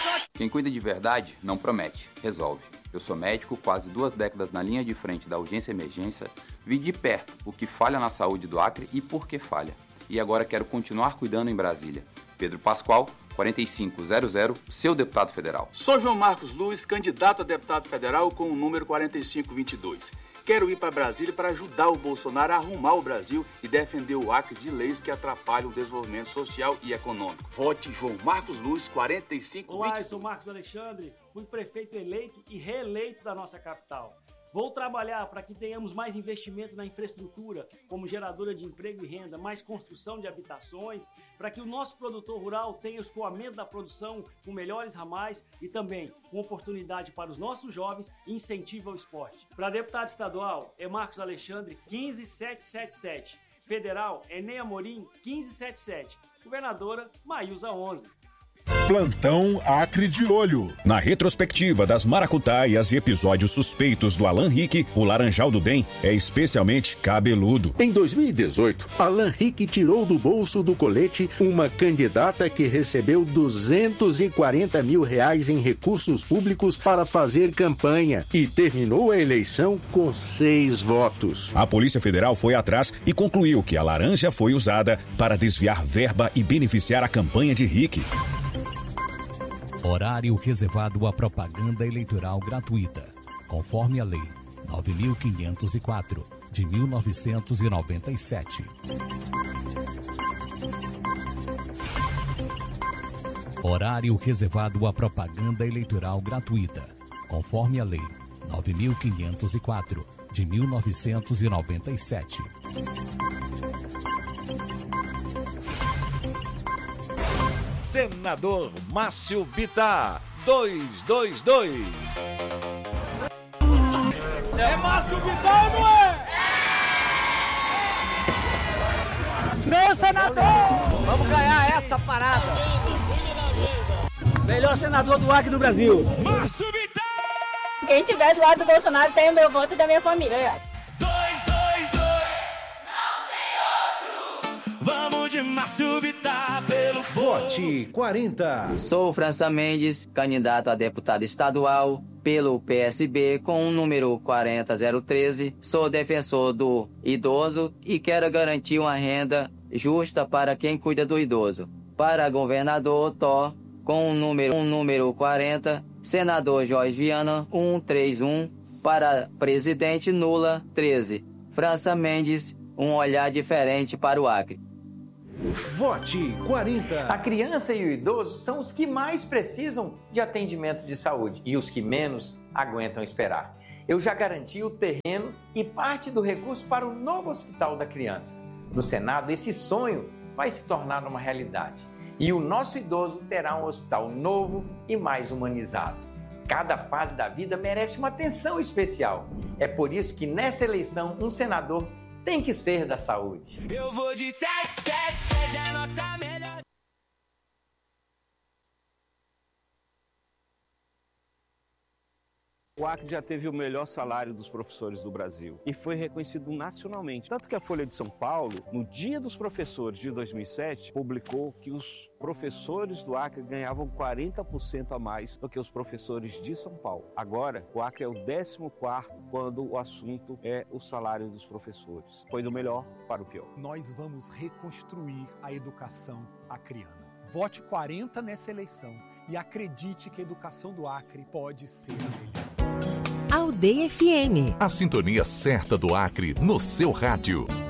Quem cuida de verdade não promete, resolve. Eu sou médico, quase 2 décadas na linha de frente da urgência e emergência, vi de perto o que falha na saúde do Acre e por que falha. E agora quero continuar cuidando em Brasília. Pedro Pascoal, 4500, seu deputado federal. Sou João Marcos Luiz, candidato a deputado federal com o número 4522. Quero ir para Brasília para ajudar o Bolsonaro a arrumar o Brasil e defender o Acre de leis que atrapalham o desenvolvimento social e econômico. Vote João Marcos Luiz, 4522. Olá, eu sou Marcos Alexandre, fui prefeito eleito e reeleito da nossa capital. Vou trabalhar para que tenhamos mais investimento na infraestrutura, como geradora de emprego e renda, mais construção de habitações, para que o nosso produtor rural tenha o escoamento da produção com melhores ramais e também com oportunidade para os nossos jovens e incentivo ao esporte. Para deputado estadual, é Marcos Alexandre, 15777. Federal, é Ney Amorim, 1577. Governadora, Maísa 11. Plantão Acre de Olho. Na retrospectiva das maracutaias e episódios suspeitos do Alan Rick, o Laranjal do DEM é especialmente cabeludo. Em 2018, Alan Rick tirou do bolso do colete uma candidata que recebeu R$240 mil em recursos públicos para fazer campanha e terminou a eleição com 6 votos. A Polícia Federal foi atrás e concluiu que a laranja foi usada para desviar verba e beneficiar a campanha de Rick. Horário reservado à propaganda eleitoral gratuita, conforme a Lei 9.504, de 1997. Horário reservado à propaganda eleitoral gratuita, conforme a Lei 9.504, de 1997. Senador Márcio Bittar, 222. É Márcio Bittar ou não é? Meu senador! Vamos ganhar essa parada! Melhor senador do Acre do Brasil. Márcio Bittar! Quem tiver do lado do Bolsonaro tem o meu voto e da minha família. 222, não tem outro. Vamos de Márcio Bittar pelo Vote 40. Sou França Mendes, candidato a deputado estadual pelo PSB com o número 40013. Sou defensor do idoso e quero garantir uma renda justa para quem cuida do idoso. Para governador, Tó, com o número 40. Senador Jorge Viana, 131. Para presidente, Lula, 13. França Mendes, um olhar diferente para o Acre. Vote 40. A criança e o idoso são os que mais precisam de atendimento de saúde e os que menos aguentam esperar. Eu já garanti o terreno e parte do recurso para o novo Hospital da Criança. No Senado, esse sonho vai se tornar uma realidade. E o nosso idoso terá um hospital novo e mais humanizado. Cada fase da vida merece uma atenção especial. É por isso que nessa eleição, um senador tem que ser da saúde. Eu vou de 777, é a nossa melhor. O Acre já teve o melhor salário dos professores do Brasil e foi reconhecido nacionalmente. Tanto que a Folha de São Paulo, no Dia dos Professores de 2007, publicou que os professores do Acre ganhavam 40% a mais do que os professores de São Paulo. Agora, o Acre é o 14º quando o assunto é o salário dos professores. Foi do melhor para o pior. Nós vamos reconstruir a educação acreana. Vote 40 nessa eleição e acredite que a educação do Acre pode ser a melhor. Aldeia FM. A sintonia certa do Acre no seu rádio.